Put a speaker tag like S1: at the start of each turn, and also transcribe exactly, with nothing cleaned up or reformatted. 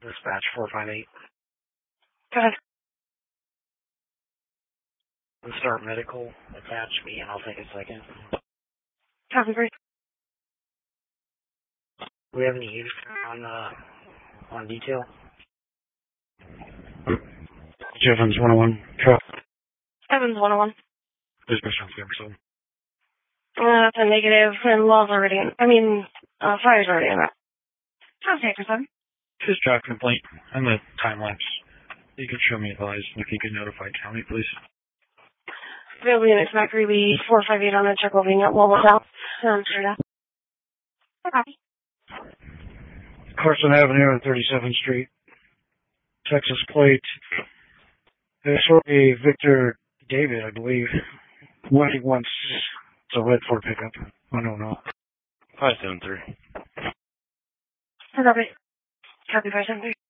S1: Dispatch four five eight.
S2: Go ahead.
S1: Start medical. Attach me, and I'll take a second.
S2: Copy, great.
S1: Do we have any units on, uh, on detail? Evans one oh one. Truck.
S2: Evans one oh one.
S1: Dispatch on Jefferson.
S2: Uh, that's a negative, and law's already in. I mean, uh, fire's already in that. Okay, for seven.
S1: Just drive complaint and the time lapse. You can show me advised if you can notify county, please.
S2: Available units, Macri lead four five eight on the check being at Walmart South. Um, straight up. Copy.
S1: Carson Avenue and thirty-seventh Street. Texas plate. Sorry, Victor David, I believe. What he wants to red for pickup. I don't know.
S3: five seven three.
S2: Copy. Copy, five seven three.